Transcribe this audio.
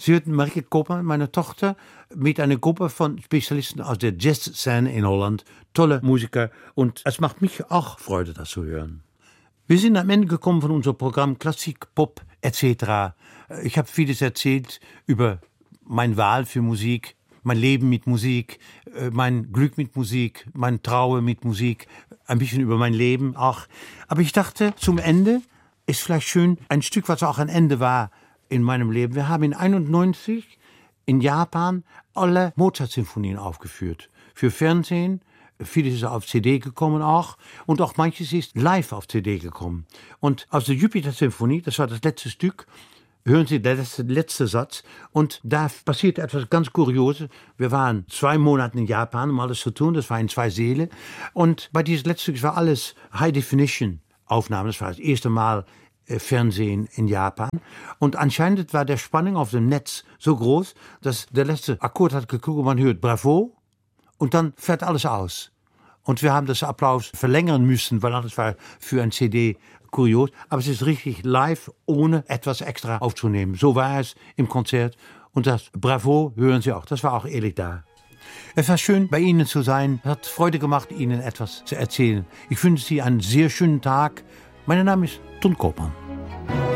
Sie hörten Marike Koopman, meine Tochter, mit einer Gruppe von Spezialisten aus der Jazzszene in Holland. Tolle Musiker und es macht mich auch Freude, das zu hören. Wir sind am Ende gekommen von unserem Programm Klassik, Pop etc. Ich habe vieles erzählt über meine Wahl für Musik, mein Leben mit Musik, mein Glück mit Musik, mein Traue mit Musik, ein bisschen über mein Leben auch. Aber ich dachte, zum Ende ist vielleicht schön, ein Stück, was auch ein Ende war in meinem Leben. Wir haben in 1991 in Japan alle Mozart-Symphonien aufgeführt. Für Fernsehen, vieles ist auf CD gekommen auch und auch manches ist live auf CD gekommen. Und aus der Jupiter-Symphonie, das war das letzte Stück, hören Sie den letzte Satz und da passiert etwas ganz Kurioses. Wir waren 2 Monate in Japan, um alles zu tun, das war in 2 Säle und bei diesem letzten Stück war alles High-Definition-Aufnahmen, das war das erste Mal Fernsehen in Japan und anscheinend war der Spannung auf dem Netz so groß, dass der letzte Akkord hat geguckt und man hört Bravo und dann fährt alles aus. Und wir haben das Applaus verlängern müssen, weil das war für ein CD kurios. Aber es ist richtig live, ohne etwas extra aufzunehmen. So war es im Konzert. Und das Bravo hören Sie auch. Das war auch ehrlich da. Es war schön, bei Ihnen zu sein. Es hat Freude gemacht, Ihnen etwas zu erzählen. Ich wünsche Sie einen sehr schönen Tag. Mein Name ist Ton Koopman.